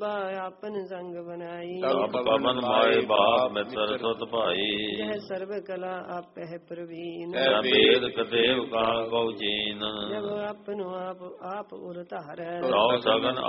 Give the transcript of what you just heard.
आपन संग बनाई। तब पवन माए बाप मित्र सुत भाई। यह सर्व कला आपह प्रवीण। वेद कदेव कहा कौ चीन। जब आपनो आप उर तारै। सौ सगन